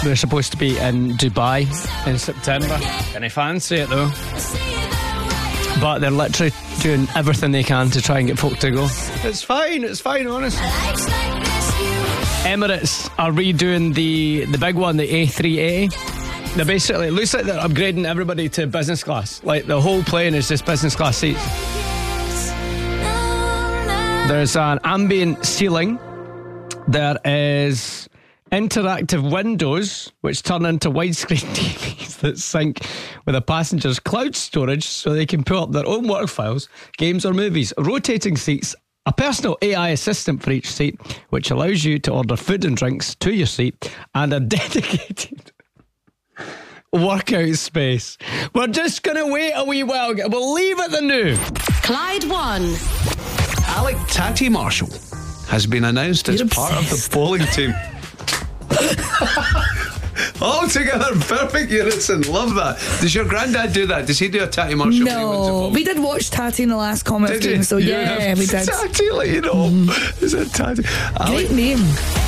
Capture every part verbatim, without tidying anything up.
They're supposed to be in Dubai in September. Can I fancy it though? But they're literally doing everything they can to try and get folk to go. It's fine, it's fine, honestly. Emirates are redoing the, the big one, the A three eighty. They're basically, it looks like they're upgrading everybody to business class. Like the whole plane is just business class seats. There's an ambient ceiling. There is interactive windows which turn into widescreen T Vs that sync with a passenger's cloud storage so they can pull up their own work files, games or movies. Rotating seats, a personal A I assistant for each seat which allows you to order food and drinks to your seat, and a dedicated workout space. We're just going to wait a wee while. We'll leave it the new. Clyde one. Alec Tatty Marshall has been announced as You're part of the obsessed. bowling team. All together, perfect unison. Love that. Does your granddad do that? Does he do a Tatty Marshall? when he wins a No, bowling? we did watch Tatty in the last Commonwealth Did you? game, so You yeah, have we did. Tatty, like, you know. Mm. Is it Tatty? Alec, Great name.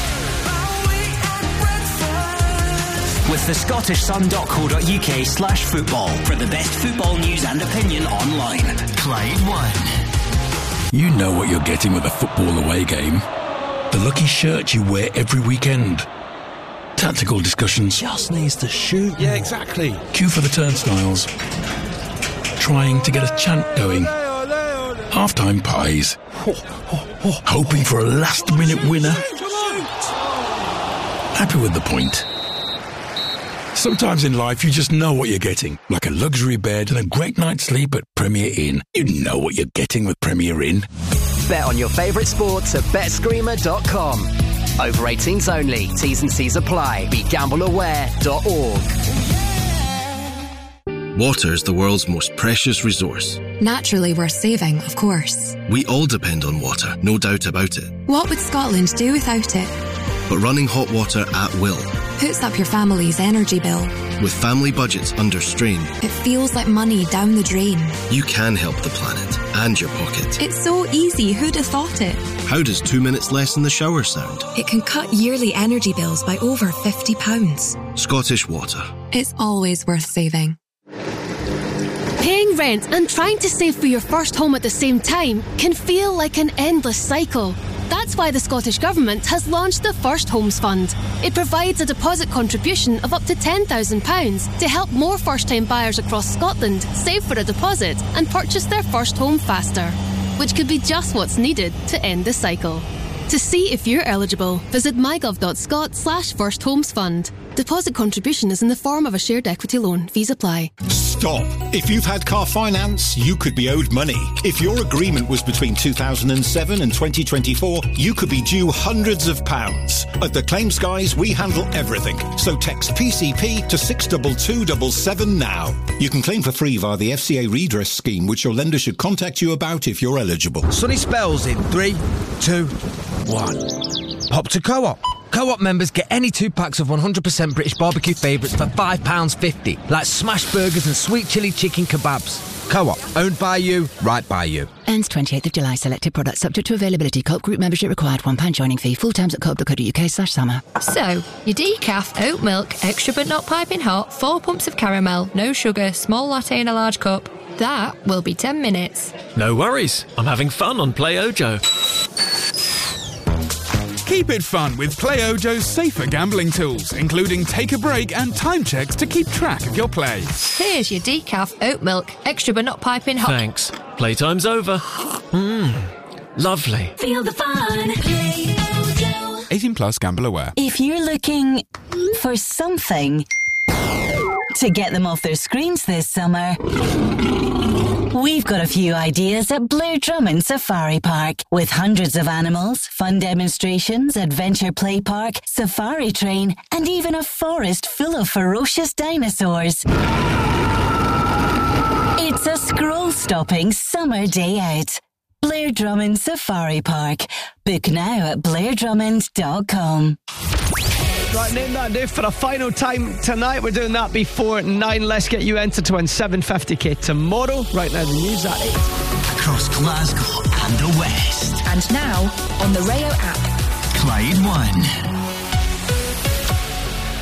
With the Scottish Sun dot co dot U K slash football for the best football news and opinion online. Clyde one. You know what you're getting with a football away game. The lucky shirt you wear every weekend. Tactical discussions. Just needs to shoot. Yeah, exactly. Queue for the turnstiles. Trying to get a chant going. Half-time pies. Hoping for a last-minute winner. Happy with the point. Sometimes in life you just know what you're getting. Like a luxury bed and a great night's sleep at Premier Inn. You know what you're getting with Premier Inn. Bet on your favourite sports at bet screamer dot com. Over eighteens only. T's and C's apply. Be gamble aware dot org. Water is the world's most precious resource. Naturally worth saving, of course. We all depend on water, no doubt about it. What would Scotland do without it? But running hot water at will, Puts up your family's energy bill. with family budgets under strain, It feels like money down the drain. you can help the planet and your pocket. It's so easy, who'd have thought it? How does two minutes less in the shower sound? It can cut yearly energy bills by over fifty pounds. Scottish Water. It's always worth saving. Paying rent and trying to save for your first home at the same time can feel like an endless cycle. That's why the Scottish Government has launched the First Homes Fund. It provides a deposit contribution of up to ten thousand pounds to help more first-time buyers across Scotland save for a deposit and purchase their first home faster, which could be just what's needed to end the cycle. To see if you're eligible, visit mygov.scot slash first homes fund. Deposit contribution is in the form of a shared equity loan. Fees apply. Stop. If you've had car finance, you could be owed money. If your agreement was between two thousand seven and twenty twenty-four, you could be due hundreds of pounds. At the Claims Guys, we handle everything. So text P C P to six two two seven seven now. You can claim for free via the F C A redress scheme, which your lender should contact you about if you're eligible. Sunny spells in three, two, one. Pop to Co-op. Co-op members get any two packs of one hundred percent British barbecue favourites for five pounds fifty, like smash burgers and sweet chilli chicken kebabs. Co-op, owned by you, right by you. Ends twenty-eighth of July. Selected products subject to availability. Co-op group membership required. one pound joining fee. Full terms at co op dot co dot U K slash summer. So, your decaf, oat milk, extra but not piping hot, four pumps of caramel, no sugar, small latte in a large cup. That will be ten minutes. No worries. I'm having fun on Play Ojo. Keep it fun with Play Ojo's safer gambling tools, including take a break and time checks to keep track of your play. Here's your decaf, oat milk, extra but not piping hot. Thanks. Playtime's over. Mmm. Lovely. Feel the fun. Play Ojo. eighteen plus, gamble aware. If you're looking for something to get them off their screens this summer, we've got a few ideas at Blair Drummond Safari Park. With hundreds of animals, fun demonstrations, adventure play park, safari train, and even a forest full of ferocious dinosaurs. It's a scroll-stopping summer day out. Blair Drummond Safari Park. Book now at blair drummond dot com. Right, name that day for a final time tonight. We're doing that before nine. Let's get you entered to win seven hundred fifty k tomorrow. Right now, the news at eight. Across Glasgow and the West. And now, on the Rayo app. Clyde one.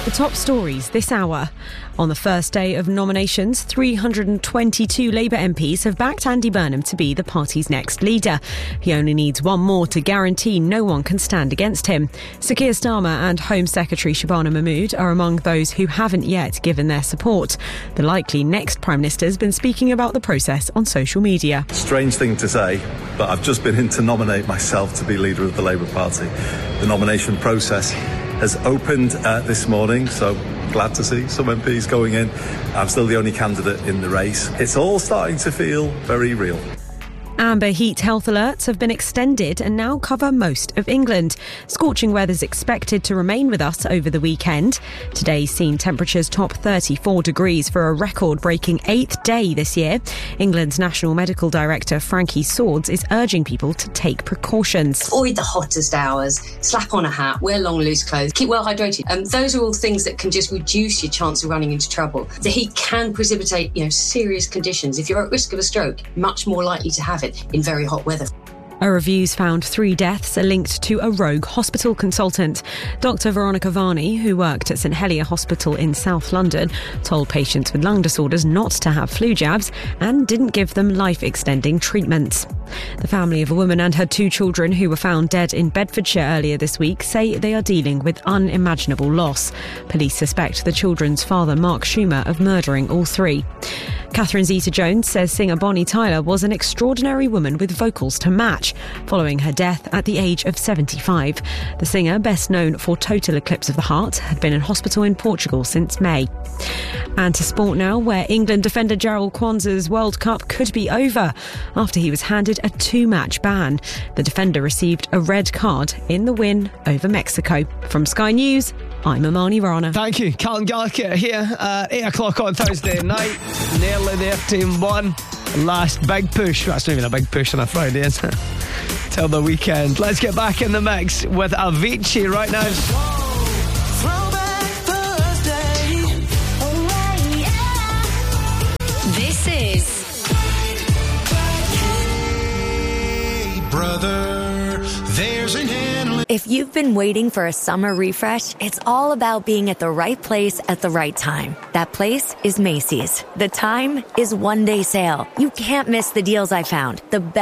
The top stories this hour. On the first day of nominations, three hundred twenty-two Labour M Ps have backed Andy Burnham to be the party's next leader. He only needs one more to guarantee no one can stand against him. Sir Keir Starmer and Home Secretary Shabana Mahmood are among those who haven't yet given their support. The likely next Prime Minister has been speaking about the process on social media. Strange thing to say, but I've just been in to nominate myself to be leader of the Labour Party. The nomination process has opened uh, this morning, so glad to see some M Ps going in. I'm still the only candidate in the race. It's all starting to feel very real. Amber heat health alerts have been extended and now cover most of England. Scorching weather's expected to remain with us over the weekend. Today's seen temperatures top thirty-four degrees for a record-breaking eighth day this year. England's National Medical Director Frankie Swords is urging people to take precautions. Avoid the hottest hours, slap on a hat, wear long loose clothes, keep well hydrated. Um, those are all things that can just reduce your chance of running into trouble. The heat can precipitate, you know, serious conditions. If you're at risk of a stroke, much more likely to have it in very hot weather. A review's found three deaths are linked to a rogue hospital consultant. Doctor Veronica Varney, who worked at St Helier Hospital in South London, told patients with lung disorders not to have flu jabs and didn't give them life-extending treatments. The family of a woman and her two children who were found dead in Bedfordshire earlier this week say they are dealing with unimaginable loss. Police suspect the children's father, Mark Schumer, of murdering all three. Catherine Zeta-Jones says singer Bonnie Tyler was an extraordinary woman with vocals to match, following her death at the age of seventy-five. The singer, best known for Total Eclipse of the Heart, had been in hospital in Portugal since May. And to sport now, where England defender Jarrell Kwanzaa's World Cup could be over after he was handed a two-match ban. The defender received a red card in the win over Mexico. From Sky News, I'm Amani Rana. Thank you. Callum Gallagher here at eight o'clock on Thursday night. Nearly there, team one. Last big push. That's not even a big push on a Friday, is it? Till the weekend. Let's get back in the mix with Avicii right now. This is Hey, brother, there's an endless. If you've been waiting for a summer refresh, it's all about being at the right place at the right time. That place is Macy's. The time is one day sale. You can't miss the deals I found. The best